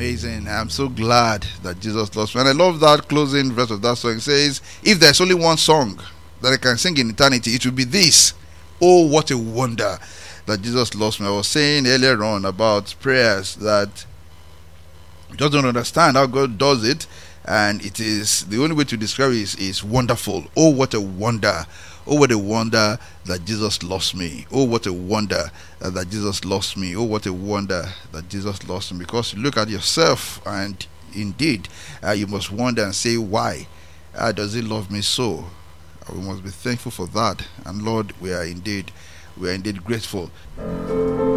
amazing. I'm so glad that Jesus loves me. And I love that closing verse of that song. It says, if there's only one song that I can sing in eternity, it will be this. Oh, what a wonder that Jesus loves me. I was saying earlier on about prayers that you just don't understand how God does it, and it is the only way to describe it is wonderful. Oh, what a wonder. Oh, what a wonder that Jesus loves me. Oh, what a wonder that Jesus loves me. Oh, what a wonder that Jesus loves me. Because you look at yourself, and indeed you must wonder and say, why does he love me so? We must be thankful for that. And Lord, we are indeed grateful.